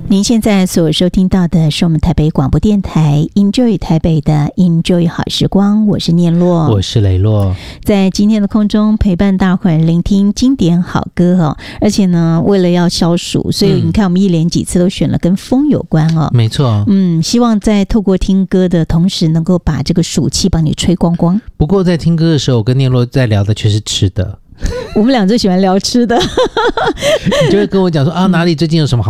您现在所收听到的是我们台北广播电台 Enjoy 台北的 Enjoy 好时光，我是念洛， 我是雷洛， 在今天的空中陪伴大伙儿聆听经典好歌哦。而且呢，为了要消暑，所以你看我们一连几次都选了跟风有关哦。 没错， 希望在透过听歌的同时，能够把这个暑气帮你吹光光。 不过在听歌的时候，我跟念洛在聊的却是吃的。 我们俩最喜欢聊吃的， 你就会跟我讲说啊，哪里最近有什么好